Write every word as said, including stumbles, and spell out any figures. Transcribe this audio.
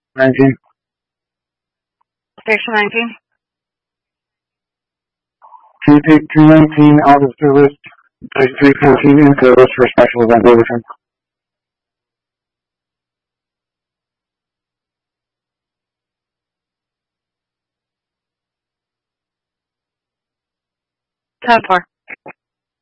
nineteen. Station nineteen. Can you take two nineteen out of the list? Place three fourteen into the list for special event overtime. ten four.